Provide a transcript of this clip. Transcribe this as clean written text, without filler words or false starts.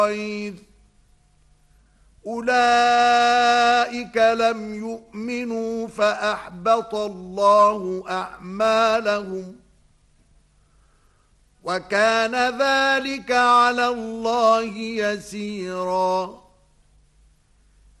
أولئك لم يؤمنوا فأحبط الله أعمالهم وكان ذلك على الله يسيرا